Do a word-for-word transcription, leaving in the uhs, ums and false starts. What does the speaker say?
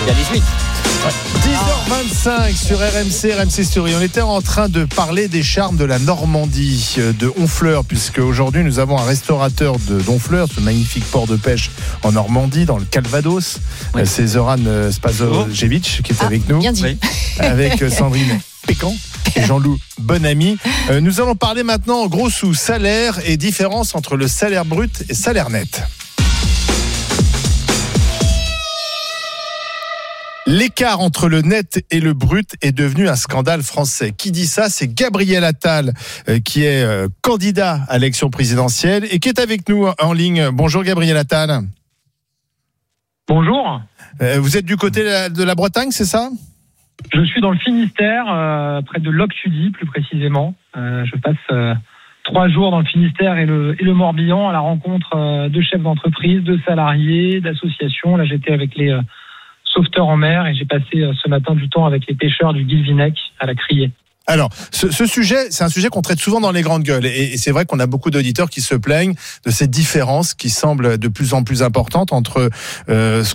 Il y a dix-huit. dix heures vingt-cinq sur R M C, R M C Story. On était en train de parler des charmes de la Normandie, de Honfleur, puisque aujourd'hui nous avons un restaurateur de d'Honfleur, ce magnifique port de pêche en Normandie, dans le Calvados. Oui. C'est Zoran Spasojevic qui est ah, avec nous, bien dit. Oui. Avec Sandrine Pécan et Jean-Loup Bonamy. Euh, nous allons parler maintenant gros sous, salaire et différence entre le salaire brut et salaire net. L'écart entre le net et le brut est devenu un scandale français. Qui dit ça ? C'est Gabriel Attal, euh, qui est euh, candidat à l'élection présidentielle et qui est avec nous en ligne. Bonjour Gabriel Attal. Bonjour. Euh, vous êtes du côté de la, de la Bretagne, c'est ça ? Je suis dans le Finistère, euh, près de Loctudy plus précisément. Euh, je passe euh, trois jours dans le Finistère et le, et le Morbihan à la rencontre euh, de chefs d'entreprise, de salariés, d'associations. Là, j'étais avec les... Euh, sauveteur en mer et j'ai passé ce matin du temps avec les pêcheurs du Guilvinec à la Criée. Alors, ce, ce sujet, c'est un sujet qu'on traite souvent dans les grandes gueules et, et c'est vrai qu'on a beaucoup d'auditeurs qui se plaignent de cette différence qui semble de plus en plus importante entre euh, ce